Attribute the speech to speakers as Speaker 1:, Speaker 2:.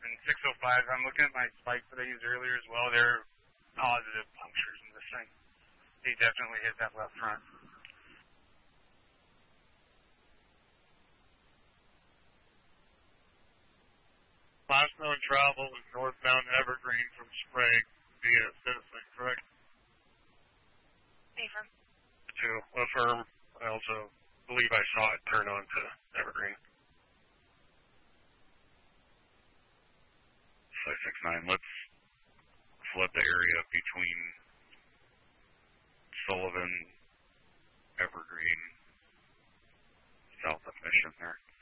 Speaker 1: And 605, I'm looking at my spikes that I used earlier as well. They're positive punctures in this thing. They definitely hit that left front.
Speaker 2: Last known travel is northbound Evergreen from Sprague via Citizen, correct?
Speaker 3: Affirm.
Speaker 2: Affirm. I also believe I saw it turn on to Evergreen.
Speaker 4: 569, let's flood the area between Sullivan, Evergreen, south of Mission there.